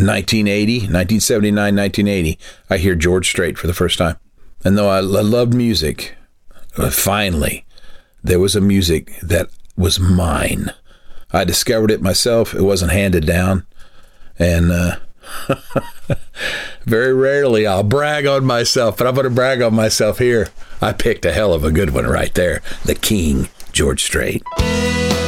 1979, 1980, I hear George Strait for the first time. And though I loved music, finally, there was a music that was mine. I discovered it myself. It wasn't handed down. And very rarely I'll brag on myself, but I'm going to brag on myself here. I picked a hell of a good one right there. The King, George Strait.